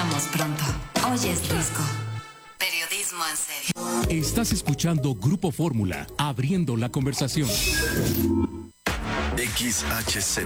Regresamos pronto. Hoy es Risco. Periodismo en serio. Estás escuchando Grupo Fórmula, abriendo la conversación. XHZ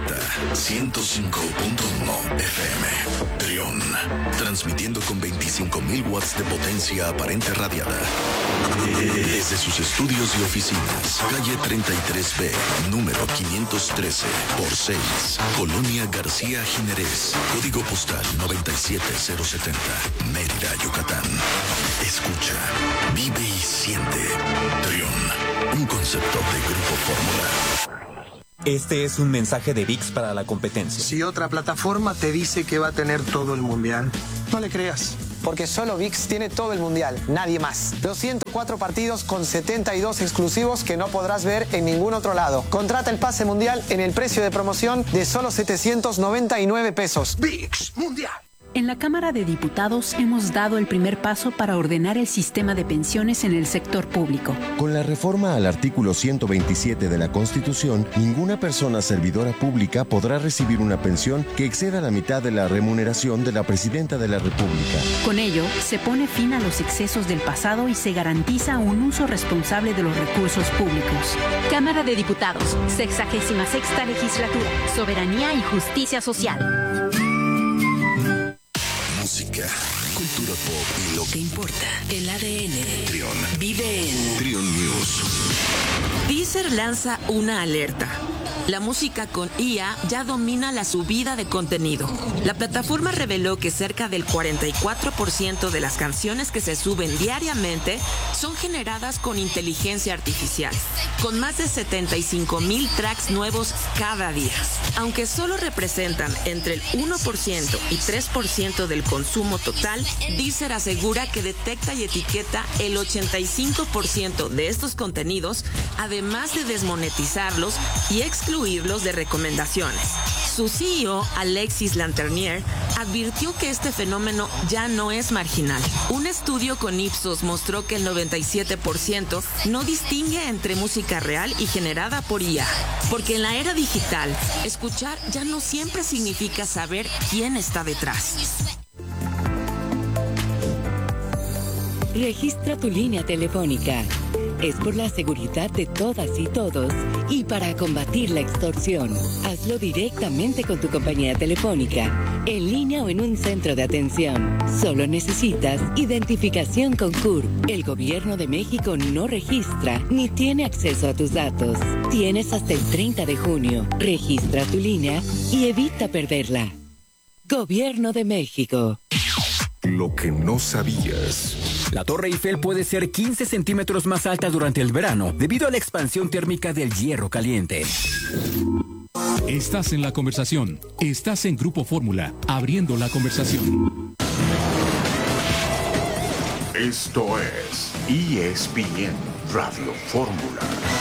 105.1 FM Trión, transmitiendo con 25.000 watts de potencia aparente radiada desde sus estudios y oficinas, calle 33B, número 513 por 6, Colonia García Jiménez, código postal 97070, Mérida, Yucatán. Escucha, vive y siente. Trión, un concepto de Grupo Fórmula. Este es un mensaje de ViX para la competencia. Si otra plataforma te dice que va a tener todo el mundial, no le creas. Porque solo ViX tiene todo el mundial, nadie más. Los 104 partidos con 72 exclusivos que no podrás ver en ningún otro lado. Contrata el pase mundial en el precio de promoción de solo 799 pesos. ViX Mundial. En la Cámara de Diputados hemos dado el primer paso para ordenar el sistema de pensiones en el sector público. Con la reforma al artículo 127 de la Constitución, ninguna persona servidora pública podrá recibir una pensión que exceda la mitad de la remuneración de la Presidenta de la República. Con ello, se pone fin a los excesos del pasado y se garantiza un uso responsable de los recursos públicos. Cámara de Diputados, 66ª Legislatura, Soberanía y Justicia Social. Música, cultura pop y lo que importa. El ADN. Trión. Vive en Trión News. Deezer lanza una alerta. La música con IA ya domina la subida de contenido. La plataforma reveló que cerca del 44% de las canciones que se suben diariamente son generadas con inteligencia artificial, con más de 75,000 tracks nuevos cada día. Aunque solo representan entre el 1% y 3% del consumo total, Deezer asegura que detecta y etiqueta el 85% de estos contenidos, además de desmonetizarlos y excluirlos de recomendaciones. Su CEO, Alexis Lanternier, advirtió que este fenómeno ya no es marginal. Un estudio con Ipsos mostró que el 97% no distingue entre música real y generada por IA. Porque en la era digital, escuchar ya no siempre significa saber quién está detrás. Registra tu línea telefónica. Es por la seguridad de todas y todos y para combatir la extorsión. Hazlo directamente con tu compañía telefónica, en línea o en un centro de atención. Solo necesitas identificación con CURP. El Gobierno de México no registra ni tiene acceso a tus datos. Tienes hasta el 30 de junio. Registra tu línea y evita perderla. Gobierno de México. Lo que no sabías. La Torre Eiffel puede ser 15 centímetros más alta durante el verano debido a la expansión térmica del hierro caliente. Estás en la conversación. Estás en Grupo Fórmula, abriendo la conversación. Esto es ESPN Radio Fórmula.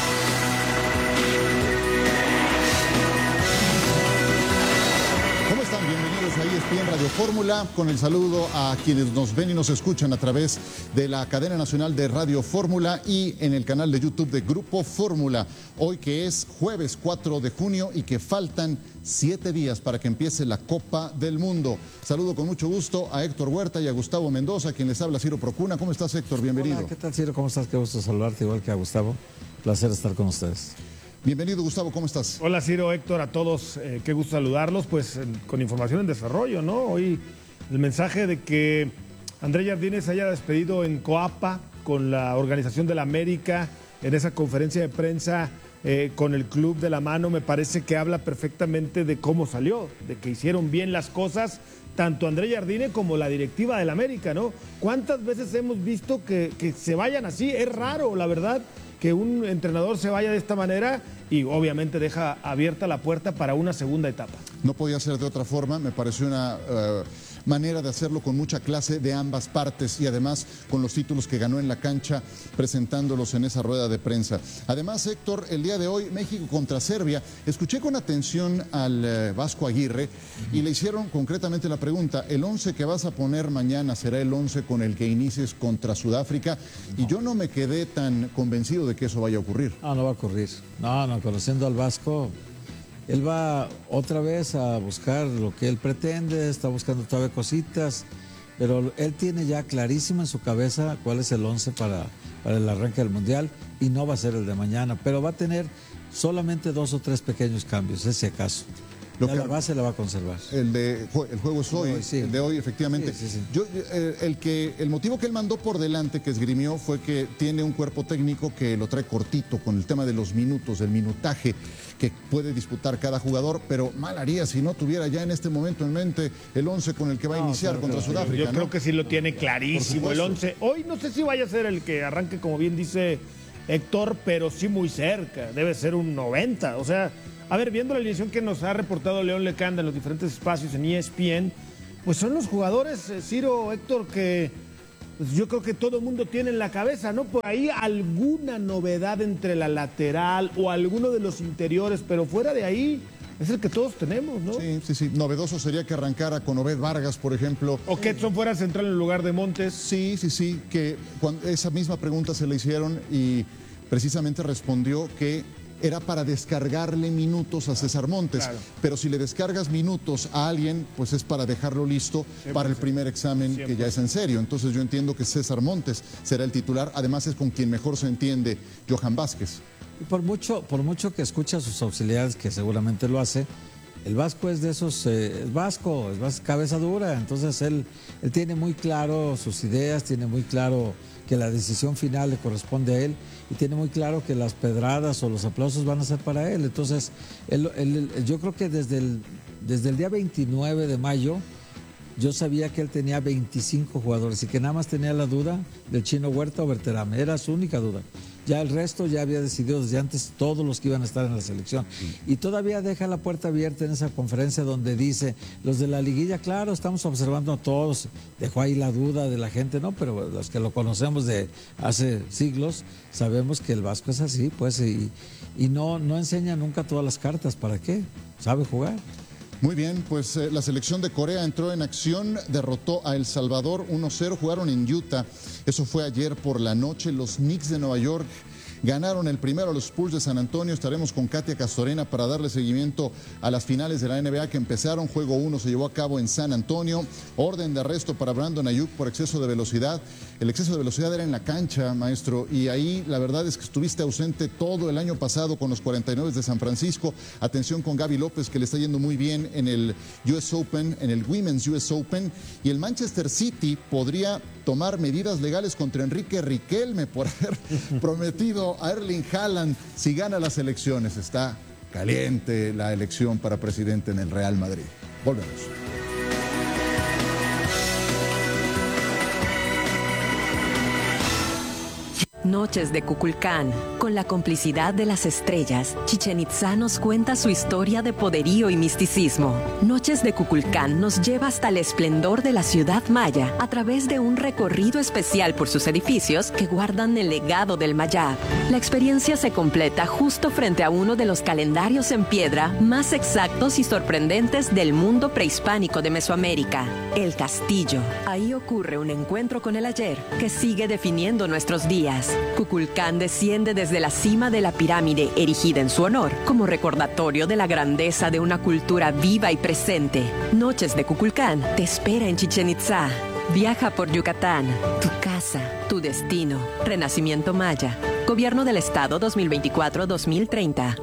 ¿Cómo están? Bienvenidos a ESPN Radio Fórmula, con el saludo a quienes nos ven y nos escuchan a través de la cadena nacional de Radio Fórmula y en el canal de YouTube de Grupo Fórmula. Hoy que es jueves 4 de junio y que faltan 7 días para que empiece la Copa del Mundo. Saludo con mucho gusto a Héctor Huerta y a Gustavo Mendoza, quien les habla Ciro Procuna. ¿Cómo estás, Héctor? Bienvenido. Hola, ¿qué tal, Ciro? ¿Cómo estás? Qué gusto saludarte, igual que a Gustavo. Placer estar con ustedes. Bienvenido, Gustavo, ¿cómo estás? Hola, Ciro, Héctor, a todos, qué gusto saludarlos, pues con información en desarrollo, ¿no? Hoy el mensaje de que André Jardine se haya despedido en Coapa con la Organización de la América en esa conferencia de prensa con el Club de la Mano, me parece que habla perfectamente de cómo salió, de que hicieron bien las cosas, tanto André Jardine como la directiva del América, ¿no? ¿Cuántas veces hemos visto que se vayan así? Es raro, la verdad, que un entrenador se vaya de esta manera y obviamente deja abierta la puerta para una segunda etapa. No podía ser de otra forma, me pareció una manera de hacerlo con mucha clase de ambas partes y además con los títulos que ganó en la cancha presentándolos en esa rueda de prensa. Además, Héctor, el día de hoy México contra Serbia, escuché con atención al Vasco Aguirre y le hicieron concretamente la pregunta, ¿el 11 que vas a poner mañana será el 11 con el que inicies contra Sudáfrica? Y yo no me quedé tan convencido de que eso vaya a ocurrir. No, no va a ocurrir. No, conociendo al Vasco, él va otra vez a buscar lo que él pretende, está buscando todavía cositas pero él tiene ya clarísimo en su cabeza cuál es el 11 para el arranque del Mundial y no va a ser el de mañana, pero va a tener solamente 2 o 3 pequeños cambios, ese acaso. La base la va a conservar. El juego es hoy, sí. El de hoy, efectivamente. Sí. El motivo que él mandó por delante, que esgrimió, fue que tiene un cuerpo técnico que lo trae cortito con el tema de los minutos, el minutaje que puede disputar cada jugador, pero mal haría si no tuviera ya en este momento en mente el 11 con el que va a iniciar contra Sudáfrica. Yo creo que sí lo tiene clarísimo el 11. Hoy no sé si vaya a ser el que arranque, como bien dice Héctor, pero sí muy cerca. Debe ser un 90, o sea... A ver, viendo la alineación que nos ha reportado León Lecanda en los diferentes espacios en ESPN, pues son los jugadores, Ciro, Héctor, que pues yo creo que todo el mundo tiene en la cabeza, ¿no? Por ahí alguna novedad entre la lateral o alguno de los interiores, pero fuera de ahí es el que todos tenemos, ¿no? Sí. Novedoso sería que arrancara con Obed Vargas, por ejemplo. O que Edson fuera central en lugar de Montes. Sí, que esa misma pregunta se le hicieron y precisamente respondió que era para descargarle minutos a César Montes, claro. Pero si le descargas minutos a alguien, pues es para dejarlo listo para el primer examen, que ya es en serio. Entonces yo entiendo que César Montes será el titular, además es con quien mejor se entiende Johan Vázquez. Y por mucho que escuche a sus auxiliares, que seguramente lo hace, el Vasco es de esos, es vasco, cabeza dura, entonces él tiene muy claro sus ideas, tiene muy claro que la decisión final le corresponde a él y tiene muy claro que las pedradas o los aplausos van a ser para él. Entonces, yo creo que desde el día 29 de mayo yo sabía que él tenía 25 jugadores y que nada más tenía la duda del Chino Huerta o Berterame, era su única duda. Ya el resto ya había decidido desde antes todos los que iban a estar en la selección. Y todavía deja la puerta abierta en esa conferencia donde dice, los de la liguilla, claro, estamos observando a todos. Dejó ahí la duda de la gente, ¿no? Pero los que lo conocemos de hace siglos, sabemos que el Vasco es así, pues, y no enseña nunca todas las cartas. ¿Para qué? Sabe jugar. Muy bien, pues la selección de Corea entró en acción, derrotó a El Salvador 1-0, jugaron en Utah, eso fue ayer por la noche. Los Knicks de Nueva York ganaron el primero a los Spurs de San Antonio. Estaremos con Katia Castorena para darle seguimiento a las finales de la NBA que empezaron. Juego 1 se llevó a cabo en San Antonio. Orden de arresto para Brandon Ayuk por exceso de velocidad. El exceso de velocidad era en la cancha, maestro, y ahí la verdad es que estuviste ausente todo el año pasado con los 49 de San Francisco. Atención con Gaby López, que le está yendo muy bien en el US Open, en el Women's US Open, y el Manchester City podría tomar medidas legales contra Enrique Riquelme por haber prometido a Erling Haaland si gana las elecciones. Está caliente la elección para presidente en el Real Madrid. Volvemos. Noches de Kukulcán. Con la complicidad de las estrellas, Chichén Itzá nos cuenta su historia de poderío y misticismo. Noches de Kukulcán nos lleva hasta el esplendor de la ciudad maya a través de un recorrido especial por sus edificios que guardan el legado del Mayab. La experiencia se completa justo frente a uno de los calendarios en piedra más exactos y sorprendentes del mundo prehispánico de Mesoamérica, el Castillo. Ahí ocurre un encuentro con el ayer que sigue definiendo nuestros días. Kukulcán desciende desde la cima de la pirámide erigida en su honor, como recordatorio de la grandeza de una cultura viva y presente. Noches de Kukulcán te espera en Chichén Itzá. Viaja por Yucatán, tu casa, tu destino. Renacimiento Maya. Gobierno del Estado 2024-2030.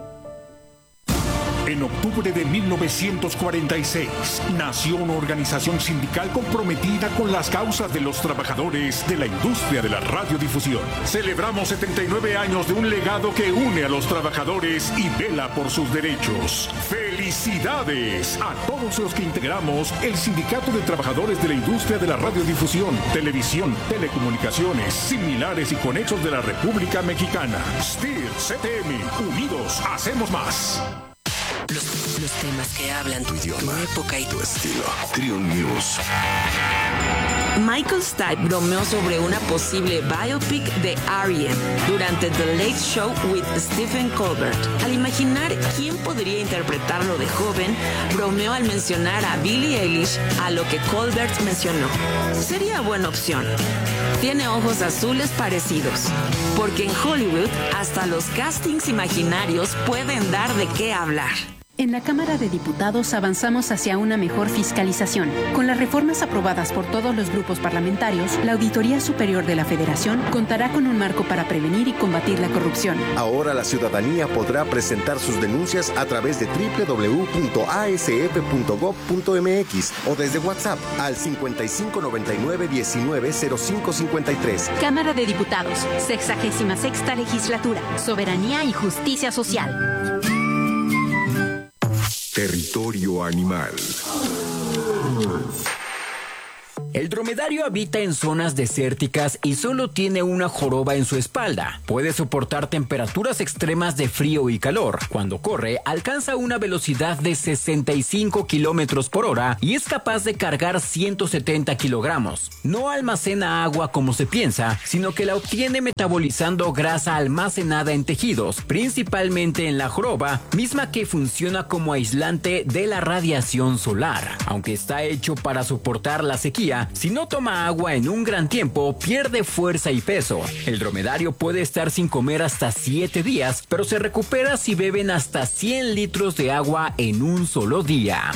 En octubre de 1946, nació una organización sindical comprometida con las causas de los trabajadores de la industria de la radiodifusión. Celebramos 79 años de un legado que une a los trabajadores y vela por sus derechos. ¡Felicidades a todos los que integramos el Sindicato de Trabajadores de la Industria de la Radiodifusión, Televisión, Telecomunicaciones, Similares y Conexos de la República Mexicana! STIR, CTM, unidos, hacemos más. Los temas que hablan tu idioma, tu época y tu estilo. Trion News. Michael Stipe bromeó sobre una posible biopic de R.E.M. durante The Late Show with Stephen Colbert. Al imaginar quién podría interpretarlo de joven, bromeó al mencionar a Billie Eilish, a lo que Colbert mencionó. Sería buena opción. Tiene ojos azules parecidos, porque en Hollywood hasta los castings imaginarios pueden dar de qué hablar. En la Cámara de Diputados avanzamos hacia una mejor fiscalización. Con las reformas aprobadas por todos los grupos parlamentarios, la Auditoría Superior de la Federación contará con un marco para prevenir y combatir la corrupción. Ahora la ciudadanía podrá presentar sus denuncias a través de www.asf.gov.mx o desde WhatsApp al 5599-190553. Cámara de Diputados, 66ª Legislatura, Soberanía y Justicia Social. Territorio animal. El dromedario habita en zonas desérticas y solo tiene una joroba en su espalda. Puede soportar temperaturas extremas de frío y calor. Cuando corre, alcanza una velocidad de 65 kilómetros por hora y es capaz de cargar 170 kilogramos. No almacena agua como se piensa, sino que la obtiene metabolizando grasa almacenada en tejidos, principalmente en la joroba, misma que funciona como aislante de la radiación solar. Aunque está hecho para soportar la sequía, si no toma agua en un gran tiempo, pierde fuerza y peso. El dromedario puede estar sin comer hasta 7 días, pero se recupera si beben hasta 100 litros de agua en un solo día.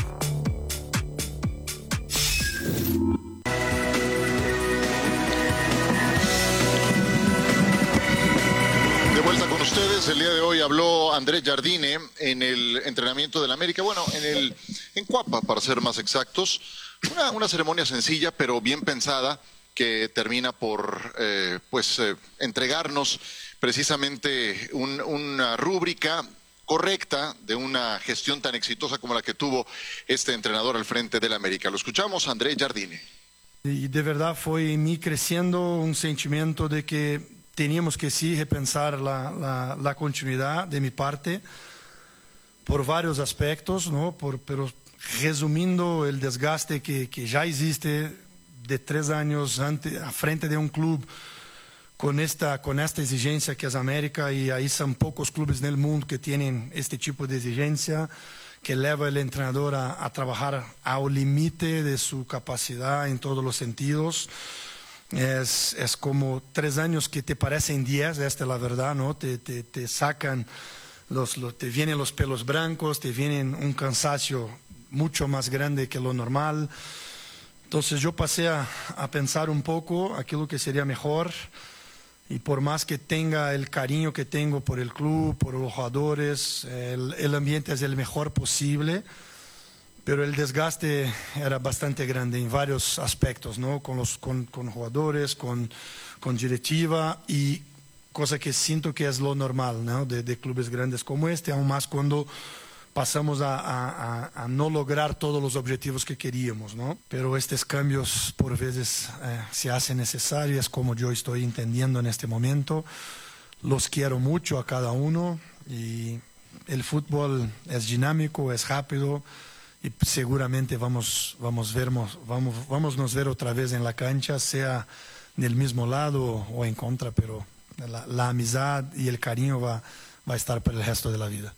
De vuelta con ustedes, el día de hoy habló Andrés Jardine en el entrenamiento del América, bueno, en Coapa, para ser más exactos. Una ceremonia sencilla, pero bien pensada, que termina por entregarnos precisamente una rúbrica correcta de una gestión tan exitosa como la que tuvo este entrenador al frente del América. Lo escuchamos, Andrés Jardine. Y de verdad fue en mí creciendo un sentimiento de que teníamos que sí repensar la continuidad de mi parte por varios aspectos, ¿no? Pero resumiendo el desgaste que ya existe de 3 años a frente de un club con esta exigencia que es América, y ahí son pocos clubes en el mundo que tienen este tipo de exigencia, que lleva al entrenador a trabajar al límite de su capacidad en todos los sentidos. Es como 3 años que te parecen 10, esta es la verdad, ¿no? Te sacan, te vienen los pelos blancos, te vienen un cansancio mucho más grande que lo normal. Entonces yo pasé a pensar un poco aquello que sería mejor, y por más que tenga el cariño que tengo por el club, por los jugadores, el ambiente es el mejor posible, pero el desgaste era bastante grande en varios aspectos, ¿no? Con jugadores, con directiva, y cosa que siento que es lo normal, ¿no? de clubes grandes como este, aún más cuando pasamos a no lograr todos los objetivos que queríamos, ¿no? Pero estos cambios por veces se hacen necesarios, como yo estoy entendiendo en este momento. Los quiero mucho a cada uno, y el fútbol es dinámico, es rápido, y seguramente vamos nos ver otra vez en la cancha, sea del mismo lado o en contra, pero la amistad y el cariño va a estar por el resto de la vida.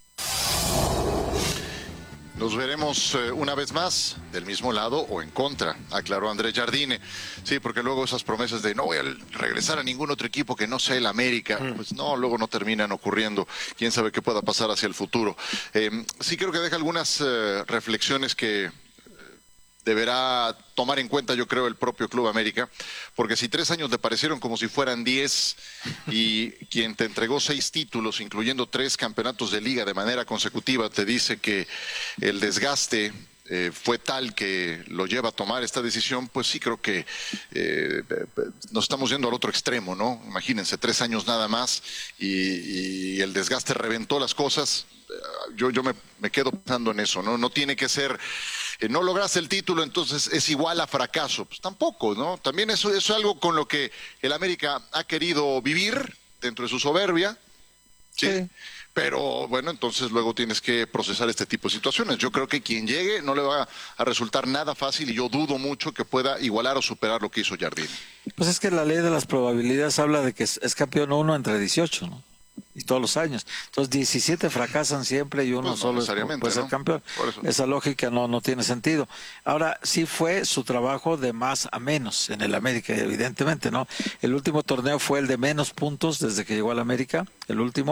Nos veremos una vez más del mismo lado o en contra, aclaró Andrés Jardine. Sí, porque luego esas promesas de no voy a regresar a ningún otro equipo que no sea el América, pues no, luego no terminan ocurriendo. Quién sabe qué pueda pasar hacia el futuro. Sí creo que deja algunas reflexiones que deberá tomar en cuenta, yo creo, el propio Club América, porque si 3 años le parecieron como si fueran 10, y quien te entregó 6 títulos, incluyendo 3 campeonatos de liga de manera consecutiva, te dice que el desgaste fue tal que lo lleva a tomar esta decisión, pues sí creo que nos estamos yendo al otro extremo, ¿no? Imagínense, 3 años nada más y el desgaste reventó las cosas. Yo me quedo pensando en eso, ¿no? No tiene que ser, no lograste el título, entonces es igual a fracaso. Pues tampoco, ¿no? También eso es algo con lo que el América ha querido vivir dentro de su soberbia, ¿sí? Pero bueno, entonces luego tienes que procesar este tipo de situaciones. Yo creo que quien llegue no le va a resultar nada fácil, y yo dudo mucho que pueda igualar o superar lo que hizo Jardine. Pues es que la ley de las probabilidades habla de que es campeón uno entre 18, ¿no? Y todos los años. Entonces 17 fracasan siempre y uno pues solo puede ser campeón. Esa lógica no tiene sentido. Ahora, sí fue su trabajo de más a menos en el América, evidentemente, ¿no? El último torneo fue el de menos puntos desde que llegó al América, el último.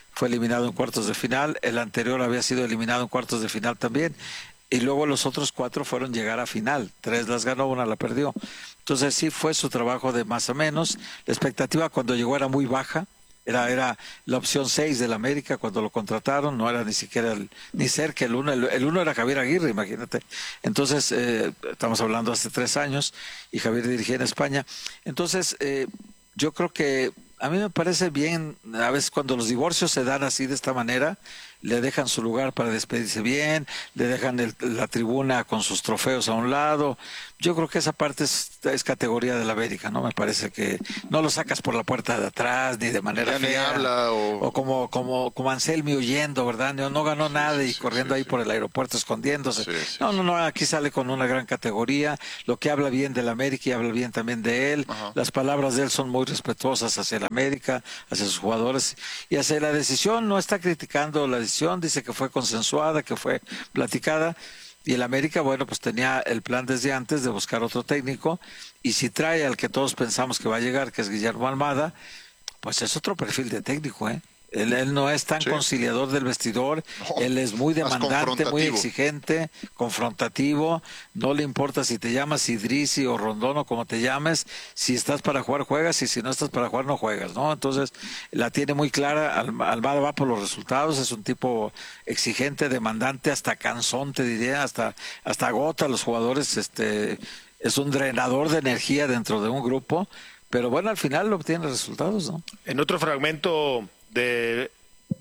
fue eliminado en cuartos de final, el anterior había sido eliminado en cuartos de final también, y luego los otros 4 fueron llegar a final, 3 las ganó, 1 la perdió. Entonces sí fue su trabajo de más a menos. La expectativa cuando llegó era muy baja, era la opción 6 del América cuando lo contrataron, no era ni siquiera ni cerca el 1, el 1 era Javier Aguirre, imagínate. Entonces, estamos hablando hace 3 años, y Javier dirigía en España. Entonces, yo creo que a mí me parece bien, a veces cuando los divorcios se dan así de esta manera, le dejan su lugar para despedirse bien, le dejan la tribuna con sus trofeos a un lado. Yo creo que esa parte es categoría de la América, ¿no? Me parece que no lo sacas por la puerta de atrás, ni de manera ya fea. Ni habla, o como Anselmi huyendo, ¿verdad? No ganó nada y corriendo ahí por el aeropuerto escondiéndose. No, aquí sale con una gran categoría, lo que habla bien de la América y habla bien también de él. Las palabras de él son muy respetuosas hacia el América, hacia sus jugadores, y hacia la decisión. No está criticando la decisión, dice que fue consensuada, que fue platicada. Y el América, bueno, pues tenía el plan desde antes de buscar otro técnico, y si trae al que todos pensamos que va a llegar, que es Guillermo Almada, pues es otro perfil de técnico, ¿eh? Él no es tan conciliador del vestidor, él es muy demandante, muy exigente, confrontativo, no le importa si te llamas Idrisi o Rondón o como te llames, si estás para jugar juegas y si no estás para jugar no juegas, ¿no? Entonces la tiene muy clara, Almada va por los resultados, es un tipo exigente, demandante, hasta cansón te diría, hasta agota a los jugadores, es un drenador de energía dentro de un grupo, pero bueno, al final obtiene resultados, ¿no? En otro fragmento de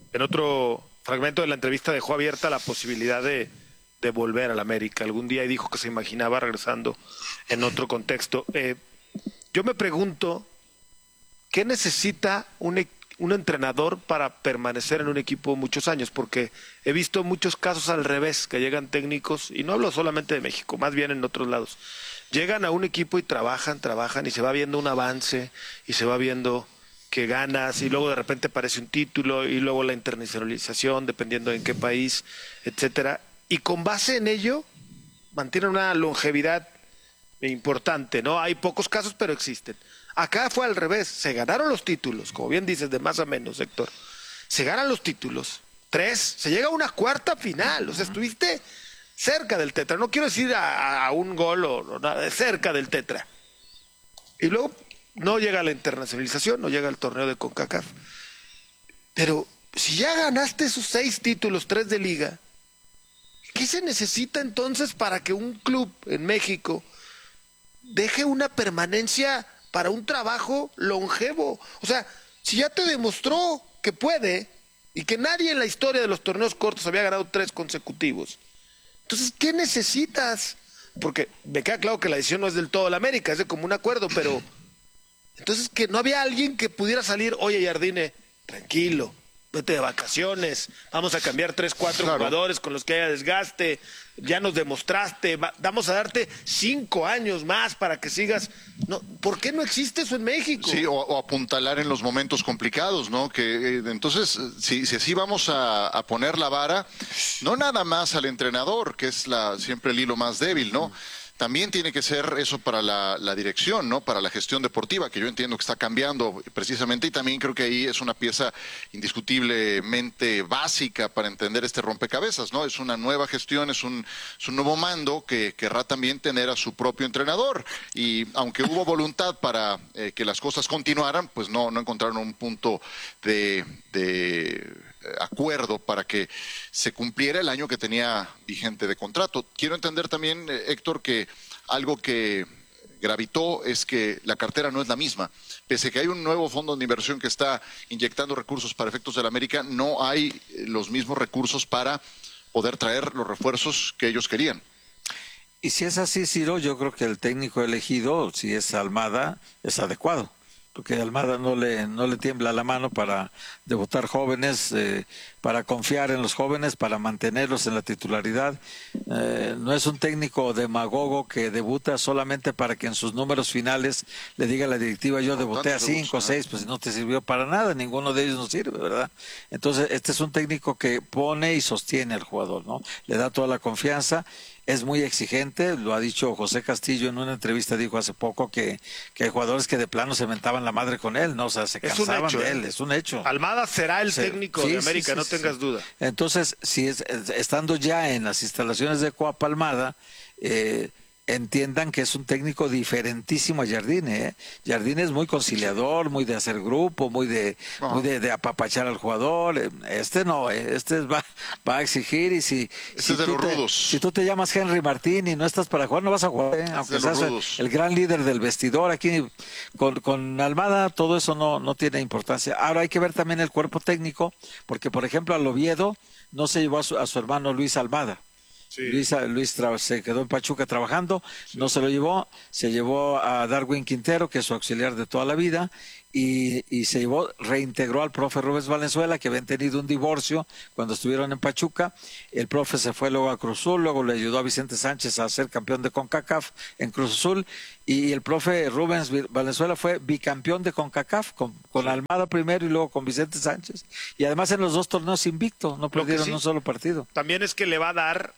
la entrevista dejó abierta la posibilidad de volver al América algún día, y dijo que se imaginaba regresando en otro contexto. Yo me pregunto, ¿qué necesita un entrenador para permanecer en un equipo muchos años? Porque he visto muchos casos al revés, que llegan técnicos, y no hablo solamente de México, más bien en otros lados. Llegan a un equipo y trabajan, y se va viendo un avance, y se va viendo que ganas, y luego de repente aparece un título, y luego la internacionalización, dependiendo en qué país, etcétera. Y con base en ello, mantienen una longevidad importante, ¿no? Hay pocos casos, pero existen. Acá fue al revés, se ganaron los títulos, como bien dices, de más a menos, Héctor. Se ganan los títulos, 3, se llega a una cuarta final, o sea, estuviste cerca del tetra, no quiero decir a un gol o nada, cerca del tetra. Y luego no llega la internacionalización, no llega el torneo de CONCACAF. Pero si ya ganaste esos 6 títulos, 3 de liga, ¿qué se necesita entonces para que un club en México deje una permanencia para un trabajo longevo? O sea, si ya te demostró que puede, y que nadie en la historia de los torneos cortos había ganado 3 consecutivos, entonces, ¿qué necesitas? Porque me queda claro que la decisión no es del todo la América, es de común acuerdo, pero entonces que no había alguien que pudiera salir, oye Jardine, tranquilo, vete de vacaciones, vamos a cambiar 3, 4 jugadores con los que haya desgaste, ya nos demostraste, vamos a darte 5 años más para que sigas. No, ¿por qué no existe eso en México? Sí, o apuntalar en los momentos complicados, ¿no? Que entonces, si así vamos a poner la vara, no nada más al entrenador, que es siempre el hilo más débil, ¿no? También tiene que ser eso para la dirección, ¿no? Para la gestión deportiva, que yo entiendo que está cambiando precisamente, y también creo que ahí es una pieza indiscutiblemente básica para entender este rompecabezas, ¿no? Es una nueva gestión, es un nuevo mando que querrá también tener a su propio entrenador, y aunque hubo voluntad para que las cosas continuaran, pues no encontraron un punto de acuerdo para que se cumpliera el año que tenía vigente de contrato. Quiero entender también, Héctor, que algo que gravitó es que la cartera no es la misma. Pese a que hay un nuevo fondo de inversión que está inyectando recursos para efectos de la América, no hay los mismos recursos para poder traer los refuerzos que ellos querían. Y si es así, Ciro, yo creo que el técnico elegido, si es Almada, es adecuado. Porque Almada no le tiembla la mano para debutar jóvenes, para confiar en los jóvenes, para mantenerlos en la titularidad. No es un técnico demagogo que debuta solamente para que en sus números finales le diga a la directiva, yo debuté a 5 o 6, pues no te sirvió para nada, ninguno de ellos nos sirve, ¿verdad? Entonces, este es un técnico que pone y sostiene al jugador, ¿no? Le da toda la confianza. es muy exigente, lo ha dicho José Castillo en una entrevista, dijo hace poco que hay jugadores que de plano se mentaban la madre con él, ¿no? O sea, se cansaban de él, es un hecho. Almada será el técnico de América, no tengas duda. Entonces, si estando ya en las instalaciones de Coapa Almada, entiendan que es un técnico diferentísimo a Jardine, ¿eh? Jardine es muy conciliador, muy de hacer grupo, muy de apapachar al jugador. Este no, este va a exigir, y si tú te llamas Henry Martín y no estás para jugar, no vas a jugar, ¿eh? Aunque seas el gran líder del vestidor. Aquí con Almada todo eso no tiene importancia. Ahora hay que ver también el cuerpo técnico, porque por ejemplo al Oviedo no se llevó a su hermano Luis Almada. Sí. Luis se quedó en Pachuca trabajando, no se lo llevó, se llevó a Darwin Quintero, que es su auxiliar de toda la vida, y reintegró al profe Rubens Valenzuela, que habían tenido un divorcio cuando estuvieron en Pachuca. El profe se fue luego a Cruz Azul, luego le ayudó a Vicente Sánchez a ser campeón de CONCACAF en Cruz Azul, y el profe Rubens Valenzuela fue bicampeón de CONCACAF con Almada primero y luego con Vicente Sánchez, y además en los 2 torneos invicto, no perdieron un solo partido. También es que le va a dar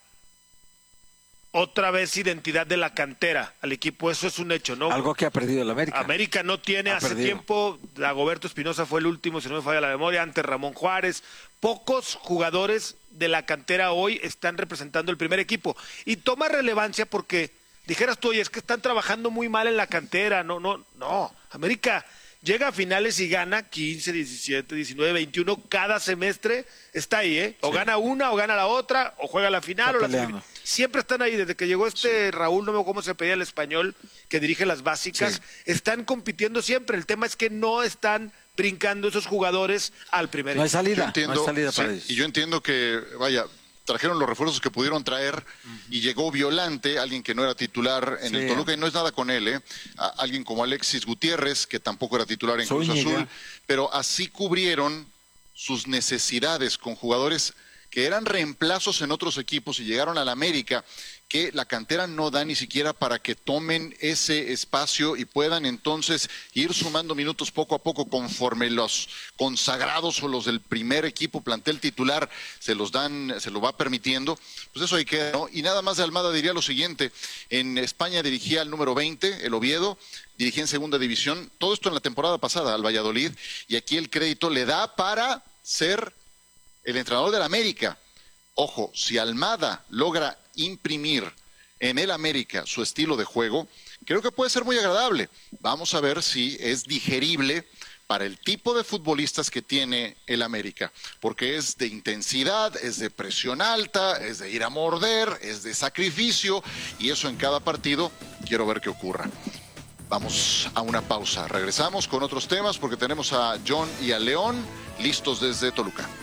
otra vez identidad de la cantera al equipo, eso es un hecho, ¿no? Algo que ha perdido el América. América no tiene tiempo, Dagoberto Espinosa fue el último, si no me falla la memoria, antes Ramón Juárez. Pocos jugadores de la cantera hoy están representando el primer equipo, y toma relevancia porque dijeras tú, oye, es que están trabajando muy mal en la cantera. No, América llega a finales y gana 15, 17, 19, 21 cada semestre, está ahí, ¿eh? O gana una, o gana la otra, o juega la final, o la semifinal. Siempre están ahí, desde que llegó Raúl, no me acuerdo cómo se pedía el español, que dirige las básicas, están compitiendo siempre. El tema es que no están brincando esos jugadores al primer equipo. No hay salida para ellos. Y yo entiendo que, trajeron los refuerzos que pudieron traer, y llegó Violante, alguien que no era titular en el Toluca, y no es nada con él, alguien como Alexis Gutiérrez, que tampoco era titular en Cruz Azul, pero así cubrieron sus necesidades con jugadores que eran reemplazos en otros equipos y llegaron al América, que la cantera no da ni siquiera para que tomen ese espacio y puedan entonces ir sumando minutos poco a poco conforme los consagrados o los del primer equipo, plantel titular, se lo va permitiendo. Pues eso ahí queda, ¿no? Y nada más de Almada diría lo siguiente: en España dirigía al número 20, el Oviedo, dirigía en segunda división, todo esto en la temporada pasada al Valladolid, y aquí el crédito le da para ser el entrenador del América. Ojo, si Almada logra imprimir en el América su estilo de juego, creo que puede ser muy agradable. Vamos a ver si es digerible para el tipo de futbolistas que tiene el América, porque es de intensidad, es de presión alta, es de ir a morder, es de sacrificio, y eso en cada partido quiero ver qué ocurra. Vamos a una pausa, regresamos con otros temas porque tenemos a John y a León listos desde Toluca.